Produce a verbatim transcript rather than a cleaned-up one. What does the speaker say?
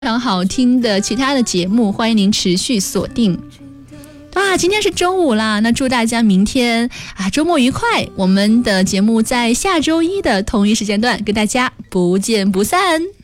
非常好听的其他的节目，欢迎您持续锁定。啊，今天是周五啦，那祝大家明天啊周末愉快。我们的节目在下周一的同一时间段跟大家不见不散。